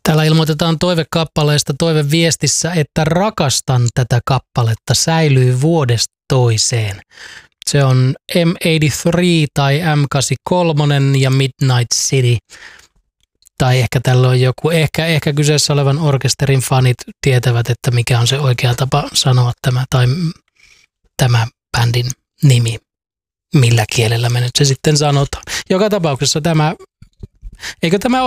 Täällä ilmoitetaan toivekappaleesta toiveviestissä, että rakastan tätä kappaletta, säilyy vuodesta toiseen. Se on M83 tai M83 ja Midnight City. Tai ehkä tällä on joku, ehkä kyseessä olevan orkesterin fanit tietävät, että mikä on se oikea tapa sanoa tämä tai tämä bändin nimi. Millä kielellä me nyt se sitten sanotaan. Joka tapauksessa eikö tämä